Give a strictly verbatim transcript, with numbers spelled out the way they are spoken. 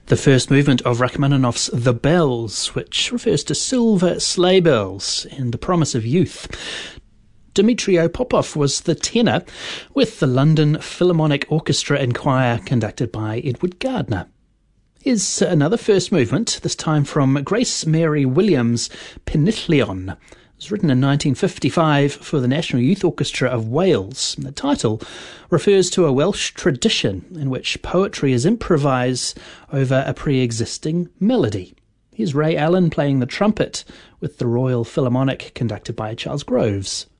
The first movement of Rachmaninoff's The Bells, which refers to silver sleigh bells and the promise of youth. Dmitry Popov was the tenor, with the London Philharmonic Orchestra and Choir conducted by Edward Gardner. Here's another first movement, this time from Grace Mary Williams' Pennillion. It was written in nineteen fifty-five for the National Youth Orchestra of Wales. The title refers to a Welsh tradition in which poetry is improvised over a pre-existing melody. Here's Ray Allen playing the trumpet with the Royal Philharmonic conducted by Charles Groves.